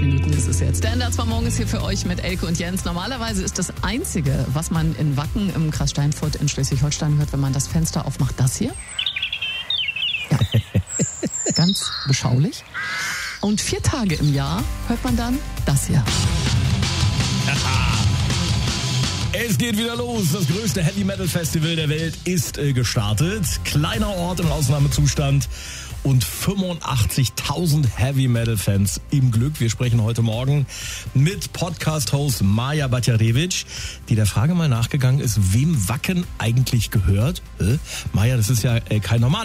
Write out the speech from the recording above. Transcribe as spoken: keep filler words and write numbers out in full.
Minuten ist es jetzt. Der Ender zwar morgen ist hier für euch mit Elke und Jens. Normalerweise ist das Einzige, was man in Wacken im Kreis Steinfurt in Schleswig-Holstein hört, wenn man das Fenster aufmacht, das hier. Ja, ganz beschaulich. Und vier Tage im Jahr hört man dann das hier. Es geht wieder los. Das größte Heavy Metal Festival der Welt ist äh, gestartet. Kleiner Ort im Ausnahmezustand und fünfundachtzigtausend Heavy Metal Fans im Glück. Wir sprechen heute Morgen mit Podcast-Host Maja Batjarewitsch, die der Frage mal nachgegangen ist, wem Wacken eigentlich gehört. Äh, Maja, das ist ja äh, kein normales